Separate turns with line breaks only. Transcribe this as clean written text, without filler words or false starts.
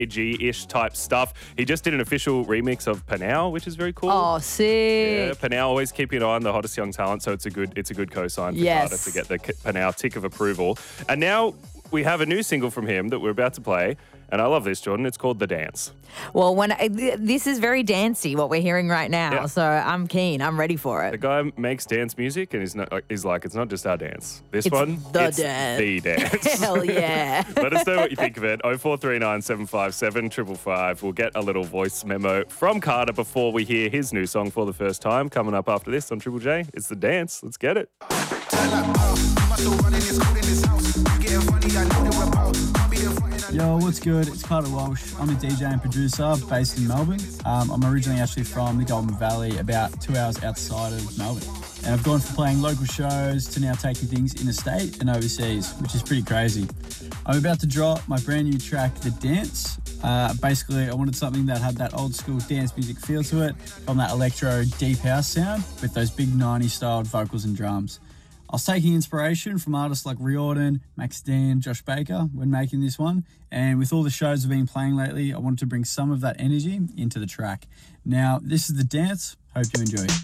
G-ish type stuff. He just did an official remix of Panau, which is very cool.
Oh, sick.
Yeah, Panau always keeping an eye on the hottest young talent, so it's a good co-sign for
Yes.
Carter to get the Panau tick of approval. And now we have a new single from him that we're about to play, and I love this, Jordan. It's called The Dance.
Well, this is very dancey, what we're hearing right now.
Yeah.
So I'm keen. I'm ready for
The
it.
guy makes dance music, and he's like, it's not just our dance. This
It's
one,
the
it's
dance.
the dance.
Hell yeah.
Let us know what you think of it. 0439 757 555. We'll get a little voice memo from Carter before we hear his new song for the first time. Coming up after this on Triple J, it's The Dance. Let's get it.
Yo, what's good? It's Carter Walsh. I'm a DJ and producer based in Melbourne. I'm originally actually from the Golden Valley, about 2 hours outside of Melbourne. And I've gone from playing local shows to now taking things interstate and overseas, which is pretty crazy. I'm about to drop my brand new track, The Dance. Basically, I wanted something that had that old school dance music feel to it, from that electro deep house sound with those big 90s styled vocals and drums. I was taking inspiration from artists like Riordan, Max Dan, Josh Baker when making this one, and with all the shows I've been playing lately, I wanted to bring some of that energy into the track. Now, this is The Dance. Hope you enjoy it.